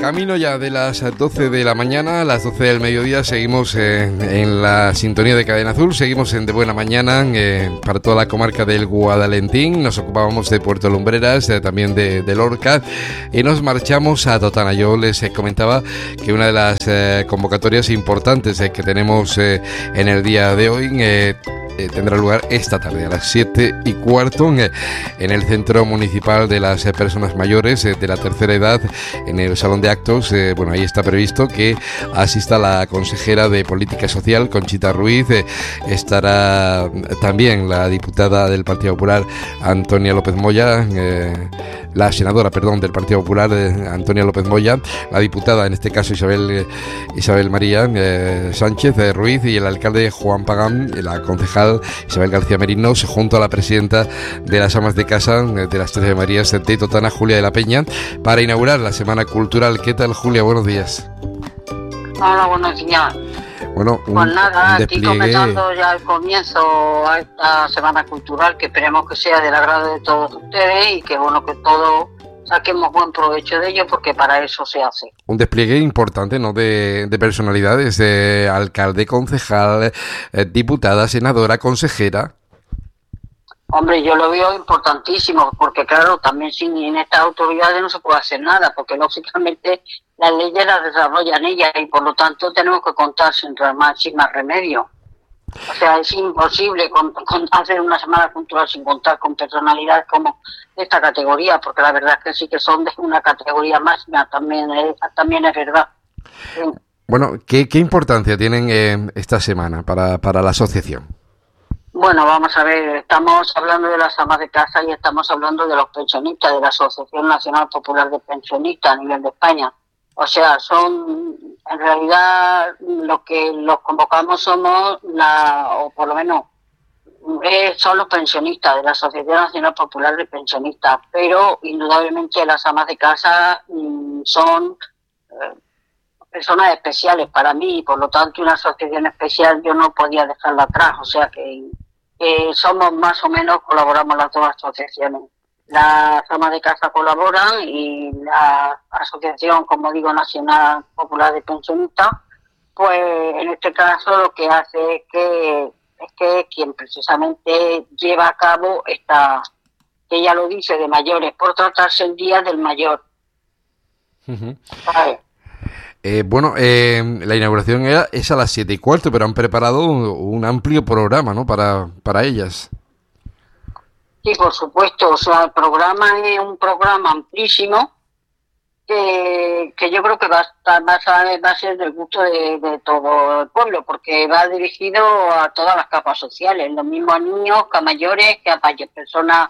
Camino ya de las 12 de la mañana a las 12 del mediodía, seguimos en la sintonía de Cadena Azul, seguimos en De Buena Mañana para toda la comarca del Guadalentín. Nos ocupábamos de Puerto Lumbreras, también de Lorca, y nos marchamos a Totana. Yo les comentaba que una de las convocatorias importantes que tenemos en el día de hoy tendrá lugar esta tarde a las 7:15 en el Centro Municipal de las Personas Mayores de la Tercera Edad, en el Salón de Actos. Bueno, ahí está previsto que asista la consejera de Política Social, Conchita Ruiz. Estará también la diputada del Partido Popular, Antonia López Moya, la senadora, del Partido Popular, Antonia López Moya, la diputada, en este caso Isabel María Sánchez Ruiz, y el alcalde Juan Pagán, la concejal Isabel García Merinos, junto a la presidenta de las amas de casa de las 13 Marías de Totana, Julia de la Peña, para inaugurar la Semana Cultural. ¿Qué tal, Julia? Buenos días. Hola, buenos días. Bueno, pues nada, aquí comenzando ya el comienzo a esta Semana Cultural, que esperemos que sea del agrado de todos ustedes y que bueno, que todos saquemos buen provecho de ello, porque para eso se hace. Un despliegue importante, ¿no?, de personalidades, alcalde, concejal, diputada, senadora, consejera. Hombre, yo lo veo importantísimo, porque claro, también sin estas autoridades no se puede hacer nada, porque lógicamente las leyes las desarrollan ellas y por lo tanto tenemos que contar sin más remedio. O sea, es imposible hacer una semana cultural sin contar con personalidades como de esta categoría, porque la verdad es que sí que son de una categoría máxima, también es verdad. Bueno, ¿qué importancia tienen esta semana para la asociación? Bueno, vamos a ver, estamos hablando de las amas de casa y estamos hablando de los pensionistas, de la Asociación Nacional Popular de Pensionistas a nivel de España. O sea, en realidad, lo que los convocamos somos o por lo menos, son los pensionistas de la Asociación Nacional Popular de Pensionistas, pero indudablemente las amas de casa son personas especiales para mí, y por lo tanto una asociación especial yo no podía dejarla atrás. O sea que somos más o menos, colaboramos las dos asociaciones. Las amas de casa colaboran y la Asociación, como digo, Nacional Popular de Pensionistas, pues en este caso lo que hace es que quien precisamente lleva a cabo esta, que ella lo dice, de mayores, por tratarse el Día del Mayor. Uh-huh. La inauguración es a las 7:15, pero han preparado un amplio programa, ¿no?, para ellas. Sí, por supuesto. O sea, el programa es un programa amplísimo que yo creo que va a ser del gusto de todo el pueblo, porque va dirigido a todas las capas sociales, lo mismo a niños que a mayores, que a personas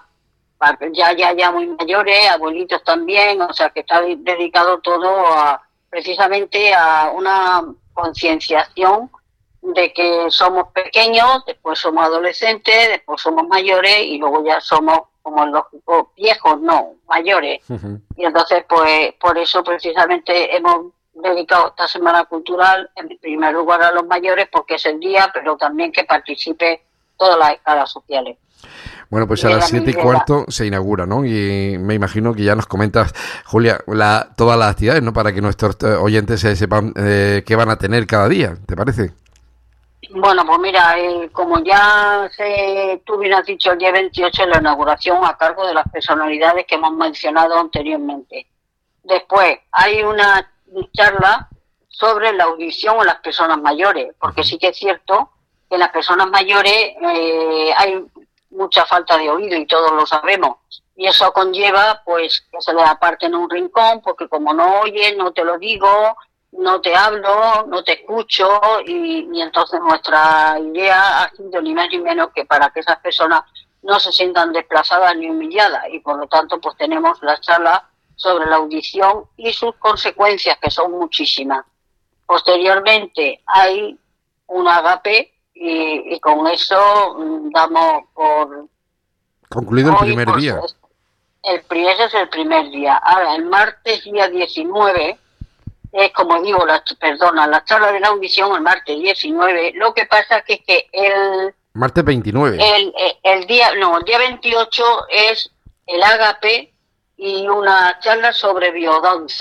ya muy mayores, abuelitos también. O sea, que está dedicado todo precisamente a una concienciación de que somos pequeños, después somos adolescentes, después somos mayores y luego ya somos, como los viejos, no, mayores. Uh-huh. Y entonces, pues, por eso precisamente hemos dedicado esta Semana Cultural en primer lugar a los mayores, porque es el día, pero también que participe todas las escalas sociales. Bueno, pues a las 7:15 se inaugura, ¿no? Y me imagino que ya nos comentas, Julia, todas las actividades, ¿no?, para que nuestros oyentes sepan qué van a tener cada día, ¿te parece? Bueno, pues mira, como ya tú bien has dicho, el día 28 es la inauguración a cargo de las personalidades que hemos mencionado anteriormente. Después hay una charla sobre la audición en las personas mayores, porque sí que es cierto que en las personas mayores hay mucha falta de oído y todos lo sabemos. Y eso conlleva pues que se les aparte en un rincón, porque como no oyen, no te lo digo, no te hablo, no te escucho, y entonces nuestra idea ha sido ni más ni menos que para que esas personas no se sientan desplazadas ni humilladas, y por lo tanto pues tenemos la charla sobre la audición y sus consecuencias, que son muchísimas. Posteriormente hay un agape y con eso damos por concluido el primer día. Ese es el primer día. Ahora, el martes día 19 es, como digo, la charla de la audición el martes 19. Lo que pasa es que el martes 29. El día 28 es el ágape y una charla sobre biodanza.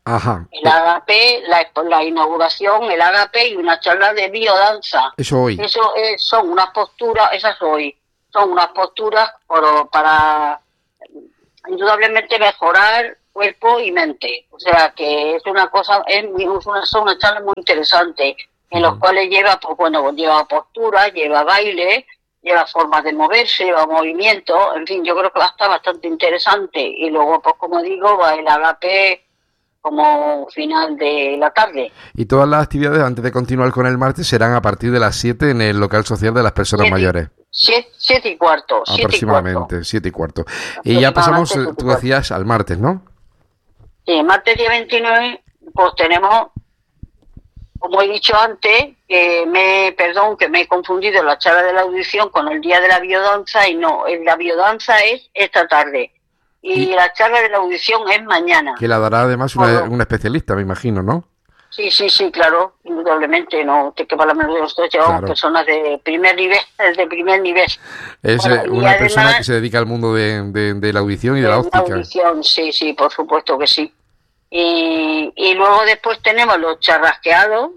Ajá. El Agape, la inauguración, el Agape y una charla de biodanza. Eso hoy. Eso son unas posturas, esas hoy, son unas posturas para indudablemente mejorar cuerpo y mente. O sea que es una cosa, son unas charlas muy interesantes, en los cuales lleva, pues bueno, lleva postura, lleva baile, lleva formas de moverse, lleva movimiento, en fin, yo creo que va a estar bastante interesante. Y luego, pues como digo, va el Agape como final de la tarde. Y todas las actividades, antes de continuar con el martes, serán a partir de las 7 en el local social de las personas mayores. 7:15. Aproximadamente, 7:15. Y ya pasamos, tú decías, al martes, ¿no? Sí, martes día 29, pues tenemos, como he dicho antes, que me he confundido la charla de la audición con el día de la biodanza, y no, la biodanza es esta tarde. Y la charla de la audición es mañana. Que la dará además una especialista, me imagino, ¿no? Sí, claro, indudablemente, no te quepa la menor de los dos, llevamos personas de primer nivel, Es una persona que se dedica al mundo de la audición y de la óptica. La audición, sí, por supuesto que sí. Y luego después tenemos los charrasqueados,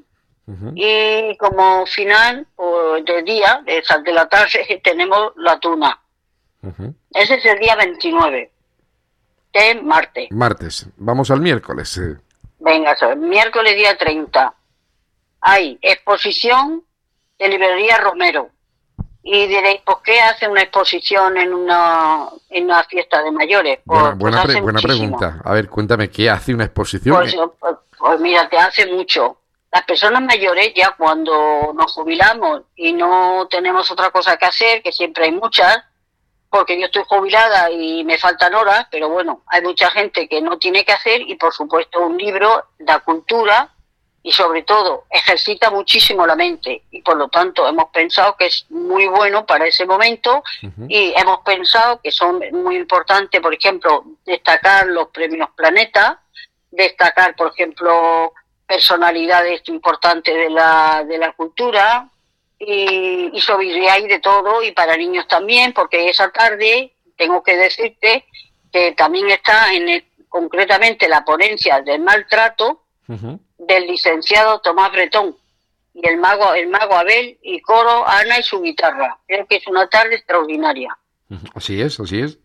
y como final pues, del día, de la tarde, tenemos la tuna. Ese es el día 29. Que es martes. Martes. Vamos al miércoles. Venga, miércoles día 30. Hay exposición de Librería Romero. Y diréis, ¿por qué hace una exposición en una fiesta de mayores? Buena pregunta. A ver, cuéntame, ¿qué hace una exposición? Pues mira, te hace mucho. Las personas mayores, ya cuando nos jubilamos y no tenemos otra cosa que hacer, que siempre hay muchas, porque yo estoy jubilada y me faltan horas, pero bueno, hay mucha gente que no tiene que hacer, y por supuesto un libro da cultura y sobre todo ejercita muchísimo la mente, y por lo tanto hemos pensado que es muy bueno para ese momento. Y hemos pensado que son muy importantes, por ejemplo, destacar los premios Planeta, destacar, por ejemplo, personalidades importantes de la cultura, y sobre hay de todo, y para niños también, porque esa tarde tengo que decirte que también está concretamente la ponencia del maltrato del licenciado Tomás Bretón, y el mago Abel, y coro Ana y su guitarra. Creo que es una tarde extraordinaria. Así es.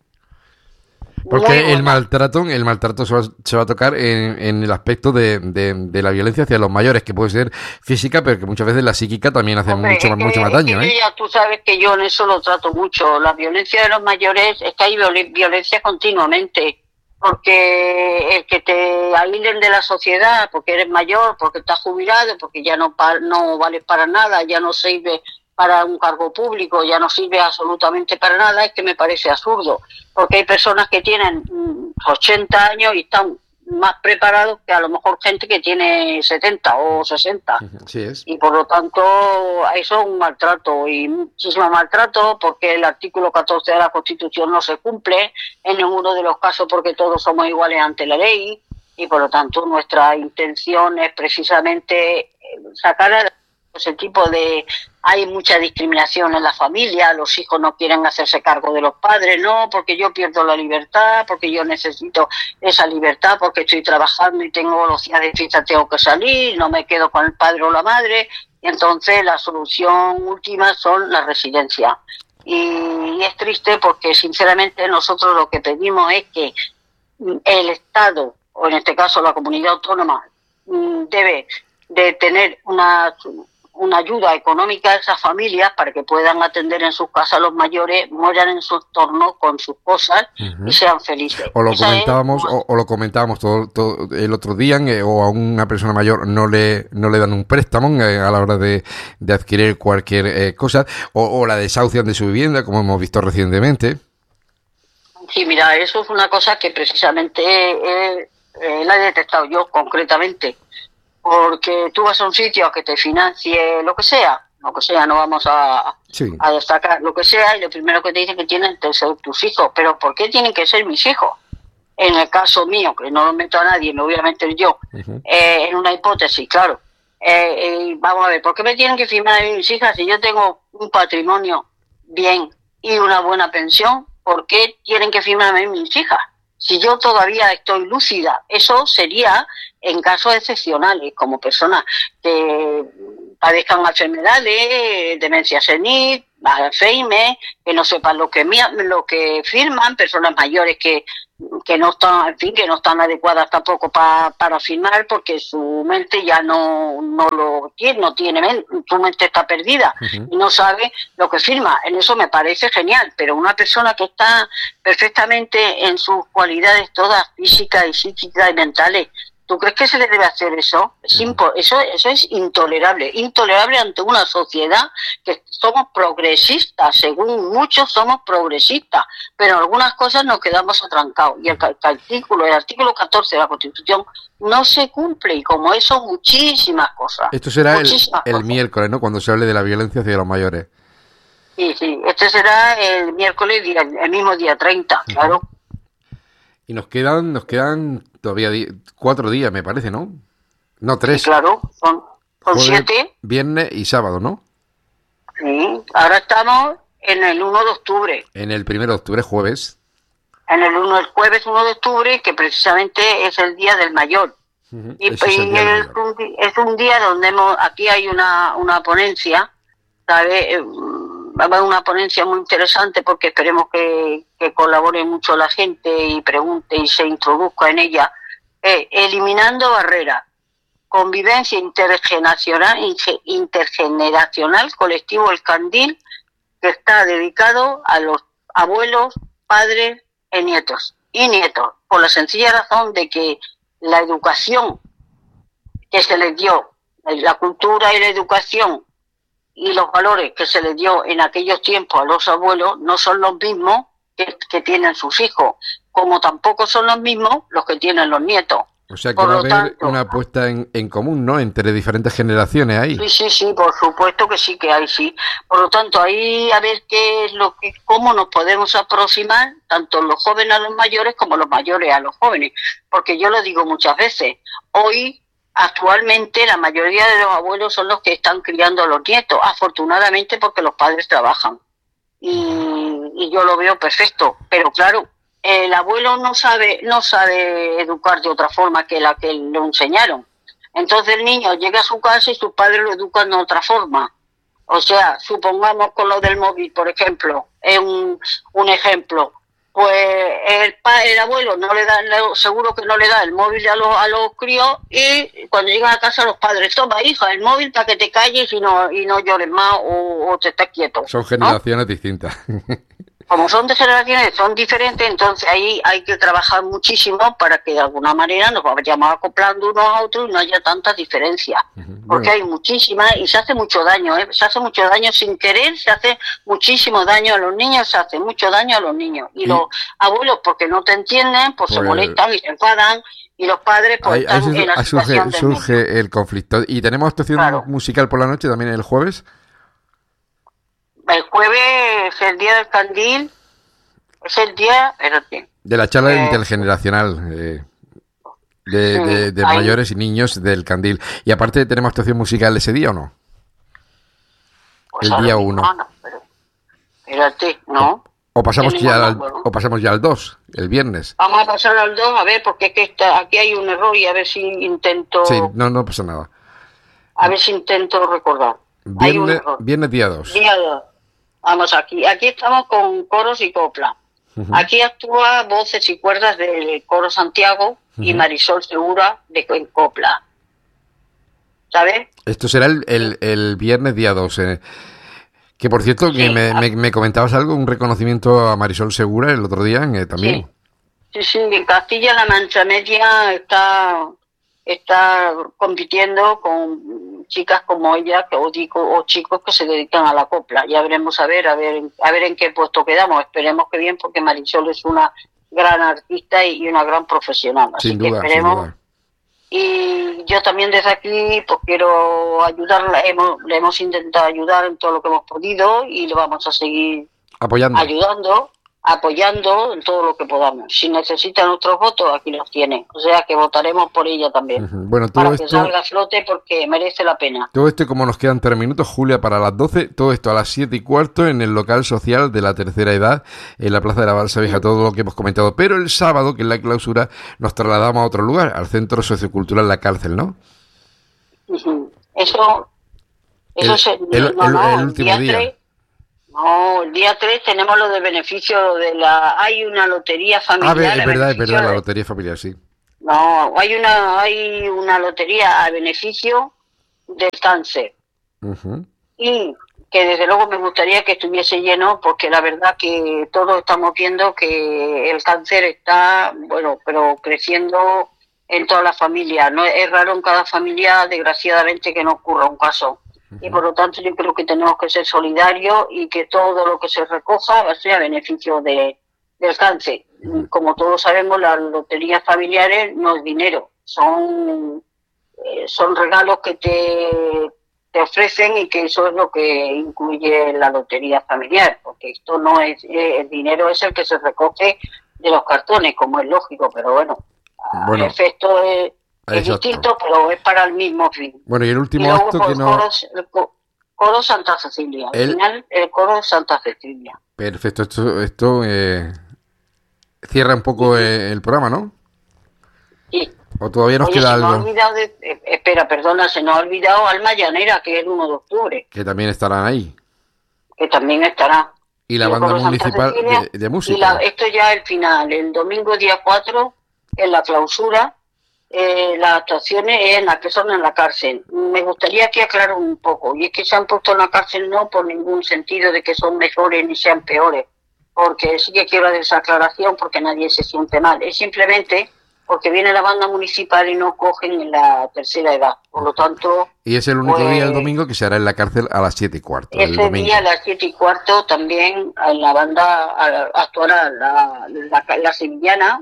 Porque el maltrato se va a tocar en el aspecto de la violencia hacia los mayores, que puede ser física, pero que muchas veces la psíquica también hace mucho más daño. Ya tú sabes que yo en eso lo trato mucho. La violencia de los mayores, es que hay violencia continuamente, porque el que te aíslen de la sociedad, porque eres mayor, porque estás jubilado, porque ya no vales para nada, ya no sirve para un cargo público, ya no sirve absolutamente para nada, es que me parece absurdo, porque hay personas que tienen 80 años y están más preparados que a lo mejor gente que tiene 70 o 60. Sí es. Y por lo tanto, eso es un maltrato, y muchísimo maltrato, porque el artículo 14 de la Constitución no se cumple en ninguno de los casos, porque todos somos iguales ante la ley, y por lo tanto nuestra intención es precisamente sacar ese tipo de... Hay mucha discriminación en la familia, los hijos no quieren hacerse cargo de los padres, no, porque yo pierdo la libertad, porque yo necesito esa libertad, porque estoy trabajando y tengo los días de fiesta, tengo que salir, no me quedo con el padre o la madre, y entonces la solución última son las residencias. Y es triste porque sinceramente nosotros lo que pedimos es que el Estado, o en este caso la comunidad autónoma, debe de tener una ayuda económica a esas familias para que puedan atender en sus casas a los mayores, mueran en su entorno con sus cosas y sean felices. O lo comentábamos todo el otro día, o a una persona mayor no le dan un préstamo a la hora de adquirir cualquier cosa, o la desahucian de su vivienda, como hemos visto recientemente. Sí, mira, eso es una cosa que precisamente la he detectado yo concretamente. Porque tú vas a un sitio a que te financie lo que sea, no vamos a destacar lo que sea, y lo primero que te dicen que tienen que ser tus hijos. Pero ¿por qué tienen que ser mis hijos? En el caso mío, que no lo meto a nadie, me voy a meter yo, en una hipótesis, claro. Vamos a ver, ¿por qué me tienen que firmar a mis hijas si yo tengo un patrimonio bien y una buena pensión? ¿Por qué tienen que firmarme mis hijas? si yo todavía estoy lúcida. Eso sería en casos excepcionales, como personas que padezcan enfermedades, demencia senil, Alzheimer, que no sepan lo que firman, personas mayores que no están, en fin, que no están adecuadas tampoco para firmar, porque su mente ya no tiene mente, su mente está perdida y no sabe lo que firma. En eso me parece genial, pero una persona que está perfectamente en sus cualidades todas físicas y psíquicas y mentales, ¿tú crees que se le debe hacer eso? Eso es intolerable ante una sociedad que somos progresistas, según muchos somos progresistas, pero en algunas cosas nos quedamos atrancados. Y el artículo 14 de la Constitución no se cumple, y como eso muchísimas cosas. Esto será el miércoles, ¿no?, cuando se hable de la violencia hacia los mayores. Sí, este será el miércoles, el mismo día 30, claro. Y nos quedan todavía 4 días, me parece, ¿no? No, 3. Sí, claro, son 7. Viernes y sábado, ¿no? Sí, ahora estamos en el 1 de octubre. En el 1 de octubre, jueves. El jueves 1 de octubre, que precisamente es el Día del Mayor. Y es un día donde aquí hay una ponencia, ¿sabes? Va a haber una ponencia muy interesante, porque esperemos que colabore mucho la gente y pregunte y se introduzca en ella. Eliminando barreras, convivencia intergeneracional, colectivo El Candil, que está dedicado a los abuelos, padres y nietos, por la sencilla razón de que la educación que se les dio, la cultura y la educación y los valores que se les dio en aquellos tiempos a los abuelos no son los mismos que tienen sus hijos, como tampoco son los mismos los que tienen los nietos. O sea que va a haber una puesta en común, ¿no?, entre diferentes generaciones ahí. Sí, por supuesto que sí que hay, sí. Por lo tanto, ahí a ver cómo nos podemos aproximar, tanto los jóvenes a los mayores como los mayores a los jóvenes. Porque yo lo digo muchas veces, actualmente la mayoría de los abuelos son los que están criando a los nietos, afortunadamente, porque los padres trabajan. Y yo lo veo perfecto, pero claro, el abuelo no sabe educar de otra forma que la que lo enseñaron. Entonces el niño llega a su casa y sus padres lo educan de otra forma. O sea, supongamos con lo del móvil, por ejemplo, es un ejemplo. Pues el abuelo no le da, seguro que no le da el móvil a los críos, y cuando llegan a casa los padres, toma, hija, el móvil para que te calles y no llores más o te estés quieto. Son generaciones distintas. Como son de generaciones, son diferentes, entonces ahí hay que trabajar muchísimo para que de alguna manera nos vayamos acoplando unos a otros y no haya tantas diferencias. Porque hay muchísimas y se hace mucho daño, se hace mucho daño sin querer, se hace muchísimo daño a los niños, se hace mucho daño a los niños. Y los abuelos, porque no te entienden, pues se molestan y se enfadan, y los padres pues están en la situación surge el conflicto. ¿Y tenemos actuación musical por la noche también el jueves? El jueves es el Día del Candil, es el día... de la charla intergeneracional de mayores y niños del Candil. Y aparte, ¿tenemos actuación musical ese día o no? Pues el día 1. No, pero, espérate, ¿no? O pasamos ya al 2, el viernes. Vamos a pasar al 2, a ver, porque es que aquí hay un error, y a ver si intento... Sí, no pasa nada. A ver si intento recordar. Viernes día 2. Día 2. Vamos, aquí estamos con coros y copla. Aquí actúa voces y cuerdas del Coro Santiago y Marisol Segura en copla. ¿Sabes? Esto será el viernes día 2. Que por cierto, que me comentabas algo, un reconocimiento a Marisol Segura el otro día también. Sí, en Castilla-La Mancha Media está compitiendo con chicas como ella o chicos que se dedican a la copla. Ya veremos a ver en qué puesto quedamos. Esperemos que bien, porque Marisol es una gran artista y una gran profesional. Así sin que duda, esperemos. Sin duda. Y yo también desde aquí pues quiero ayudarla. Le hemos intentado ayudar en todo lo que hemos podido y le vamos a seguir ayudando apoyando en todo lo que podamos. Si necesita nuestros votos, aquí los tiene. O sea que votaremos por ella también. Bueno, todo para esto, que salga a flote, porque merece la pena. Todo esto, como nos quedan 3 minutos, Julia, para las 12, todo esto a las 7:15 en el local social de la tercera edad, en la Plaza de la Balsa Vieja, todo lo que hemos comentado. Pero el sábado, que es la clausura, nos trasladamos a otro lugar, al Centro Sociocultural La Cárcel, ¿no? Eso el último día. No, el día 3 tenemos lo de beneficio hay una lotería familiar. Es verdad, la lotería familiar, sí. No, hay una lotería a beneficio del cáncer. Y que desde luego me gustaría que estuviese lleno, porque la verdad que todos estamos viendo que el cáncer está, pero creciendo en toda la familia. No es raro en cada familia, desgraciadamente, que no ocurra un caso. Y por lo tanto yo creo que tenemos que ser solidarios y que todo lo que se recoja va a ser a beneficio del cáncer. Como todos sabemos, las loterías familiares no es dinero, son regalos que te ofrecen, y que eso es lo que incluye la lotería familiar, porque esto no es, el dinero es el que se recoge de los cartones, como es lógico, pero bueno. El efecto es distinto, pero es para el mismo fin. Bueno, y el último acto que no... El coro Santa Cecilia. Al final, el coro Santa Cecilia. Perfecto. Esto cierra un poco el programa, ¿no? Sí. ¿O todavía nos queda algo? Se nos ha olvidado Alma Llanera, que es el 1 de octubre. Que también estarán ahí. Que también estará. Y la banda municipal de música. Esto ya es el final. El domingo día 4, en la clausura, las actuaciones en las que son en la cárcel. Me gustaría que aclaren un poco, y es que se han puesto en la cárcel no por ningún sentido de que son mejores ni sean peores, porque sí que quiero hacer esa aclaración, porque nadie se siente mal, es simplemente porque viene la banda municipal y no cogen en la tercera edad, por lo tanto... Y es el único día, el domingo, que se hará en la cárcel a las 7:15. Ese día a las 7:15 también en la banda actuará la sevillana,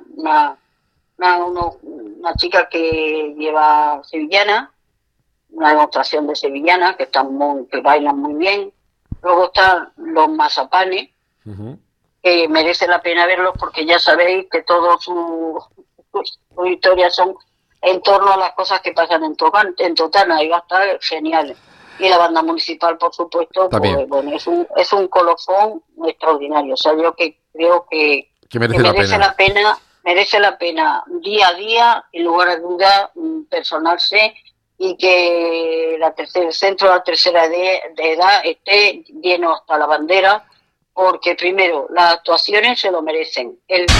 una chica que lleva sevillana, una demostración de sevillana, que bailan muy bien. Luego están los mazapanes, que merece la pena verlos, porque ya sabéis que todas sus historias son en torno a las cosas que pasan en Totana, y va a estar genial. Y la banda municipal, por supuesto, pues, es un colofón extraordinario. O sea, yo que creo que merece la pena día a día, en lugar de duda, personarse, y que el centro de la tercera edad esté lleno hasta la bandera, porque primero, las actuaciones se lo merecen.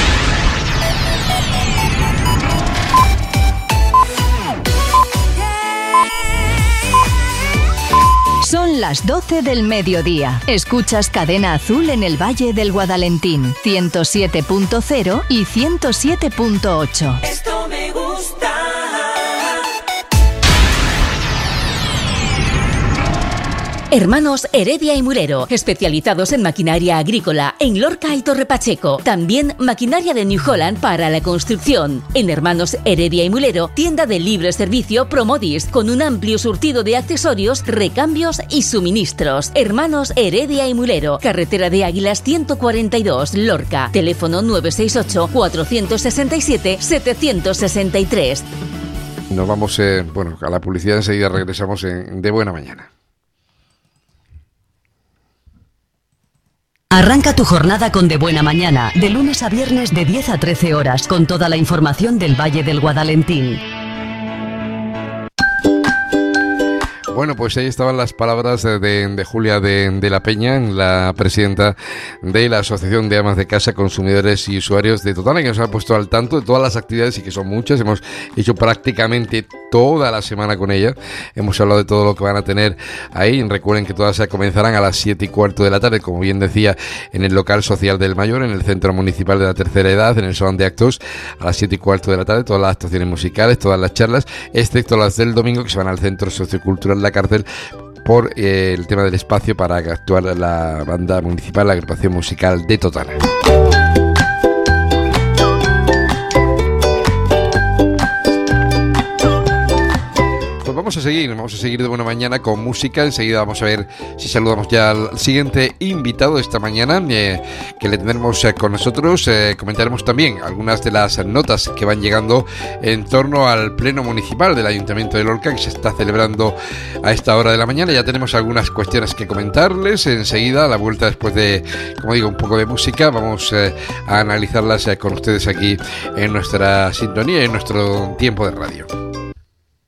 Son las 12 del mediodía. Escuchas Cadena Azul en el Valle del Guadalentín, 107.0 y 107.8. Esto me gusta. Hermanos Heredia y Mulero, especializados en maquinaria agrícola en Lorca y Torre Pacheco. También maquinaria de New Holland para la construcción. En Hermanos Heredia y Mulero, tienda de libre servicio Promodis, con un amplio surtido de accesorios, recambios y suministros. Hermanos Heredia y Mulero, carretera de Águilas 142, Lorca. Teléfono 968 467 763. Nos vamos a la publicidad, enseguida regresamos de Buena Mañana. Arranca tu jornada con De Buena Mañana, de lunes a viernes de 10 a 13 horas, con toda la información del Valle del Guadalentín. Bueno, pues ahí estaban las palabras de Julia de la Peña, la presidenta de la Asociación de Amas de Casa, Consumidores y Usuarios de Totana, que nos ha puesto al tanto de todas las actividades, y que son muchas. Hemos hecho prácticamente toda la semana con ella. Hemos hablado de todo lo que van a tener ahí. Recuerden que todas comenzarán a las 7:15 de la tarde, como bien decía, en el local social del Mayor, en el Centro Municipal de la Tercera Edad, en el Salón de Actos, a las 7:15 de la tarde. Todas las actuaciones musicales, todas las charlas, excepto las del domingo, que se van al Centro Sociocultural La Cárcel, por el tema del espacio para actuar la banda municipal, la agrupación musical de Totana. vamos a seguir de buena mañana con música. Enseguida vamos a ver si saludamos ya al siguiente invitado de esta mañana, que le tendremos con nosotros. Comentaremos también algunas de las notas que van llegando en torno al pleno municipal del Ayuntamiento de Lorca, que se está celebrando a esta hora de la mañana. Ya tenemos algunas cuestiones que comentarles. Enseguida, a la vuelta, después de, como digo, un poco de música, vamos a analizarlas con ustedes aquí en nuestra sintonía y en nuestro tiempo de radio.